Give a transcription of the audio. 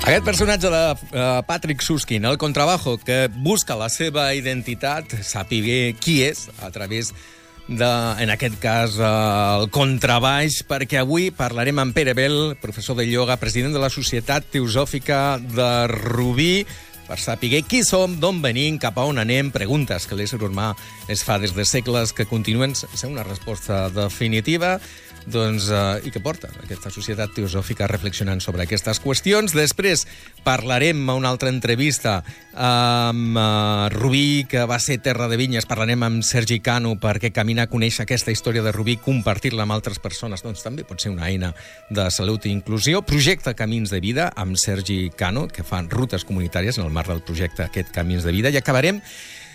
Aquest personatge de Patrick Süskind, el contrabajo, que busca la seva identitat, saber qui és, a través de, en aquest cas, el contrabaix, perquè avui parlarem amb Pere Bel, professor de ioga, president de la Societat Teosòfica de Rubí, per saber qui som, d'on venim, cap a on anem, preguntes que l'ésser humà es fa des de segles, que continuen sent una resposta definitiva, doncs, i que porta aquesta societat teosòfica reflexionant sobre aquestes qüestions. Després parlarem a una altra entrevista amb Rubí, que va ser terra de vinyes. Parlarem amb Sergi Cano, perquè caminar a conèixer aquesta història de Rubí, compartir-la amb altres persones, doncs també pot ser una eina de salut i inclusió. Projecte Camins de Vida, amb Sergi Cano, que fan rutes comunitàries en el marc del projecte aquest Camins de Vida. I acabarem